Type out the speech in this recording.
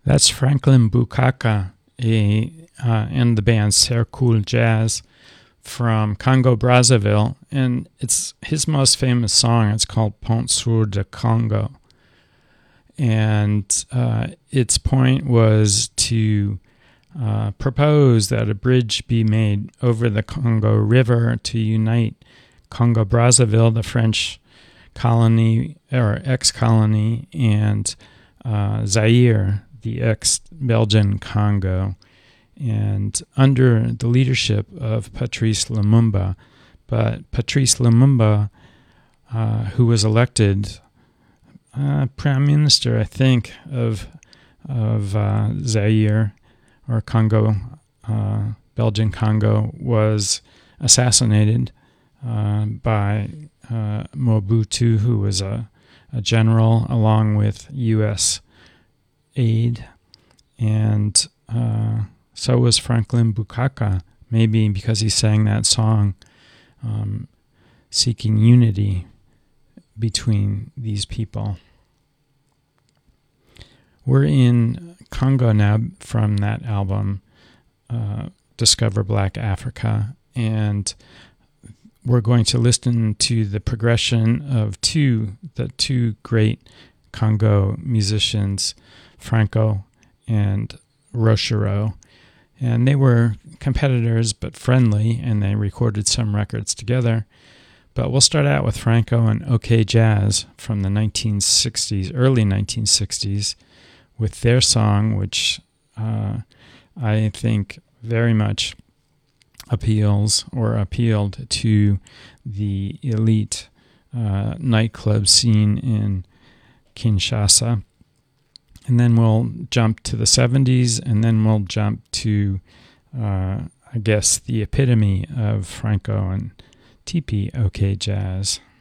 That's Franklin Bukaka, and the band Ser Cool Jazz from Congo Brazzaville, and it's his most famous song. It's called Pont sur de Congo, and its point was to propose that a bridge be made over the Congo River to unite Congo Brazzaville, the French colony or ex-colony, and Zaire, the ex-Belgian Congo, and under the leadership of Patrice Lumumba. But Patrice Lumumba, who was elected Prime Minister, I think, of Zaire or Congo, Belgian Congo, was assassinated by Mobutu, who was a general, along with U.S. aid, and so was Franklin Bukaka, maybe because he sang that song seeking unity between these people. We're in Congo now from that album, Discover Black Africa, and we're going to listen to the progression of the two great Congo musicians, Franco and Rochereau. And they were competitors but friendly, and they recorded some records together. But we'll start out with Franco and OK Jazz from the 1960s, early 1960s, with their song, which I think very much appealed to the elite nightclub scene in Kinshasa. And then we'll jump to the 70s, and then we'll jump to, I guess, the epitome of Franco and TP OK Jazz.